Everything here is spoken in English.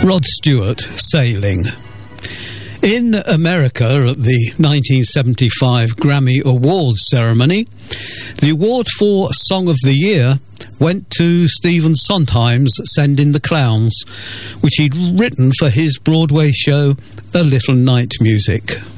Rod Stewart, Sailing. In America, at the 1975 Grammy Awards ceremony, the award for Song of the Year went to Stephen Sondheim's Send in the Clowns, which he'd written for his Broadway show A Little Night Music.